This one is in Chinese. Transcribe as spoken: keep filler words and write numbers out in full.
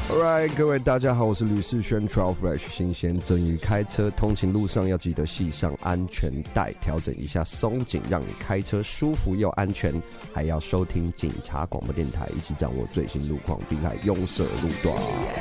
Alright， 各位大家好，我是吕世轩 Trial Fresh 新鲜正义开车通勤路上要记得系上安全带，调整一下松紧，让你开车舒服又安全。还要收听警察广播电台，一起掌握最新路况，避开拥塞路段。